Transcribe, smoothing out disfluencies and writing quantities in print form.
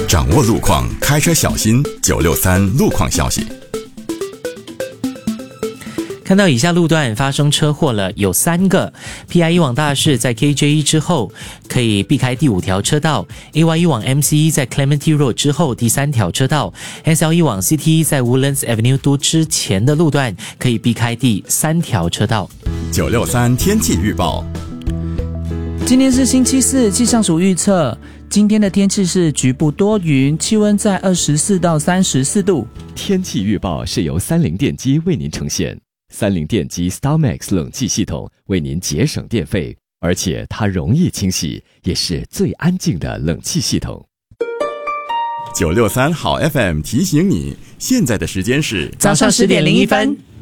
掌握路况，开车小心。963路况消息。 看到以下路段发生车祸了，有3个。PIE 往大市在 KJ 之后可以避开第5条车道， AYE 往 MCE 在 Clementi Road 之后第3条车道， SLE 往 CTE 在 Woodlands Avenue 都之前的路段可以避开第3条车道。 963天气预报。 今天是星期四，气象署预测今天的天气是局部多云，气温在24到34度。 天气预报是由30电机为您呈现。30电机 StarMax 冷气系统为您节省电费，而且它容易清洗，也是最安静的冷气系统。 963好 FM 提醒你，现在的时间是早上10点01分。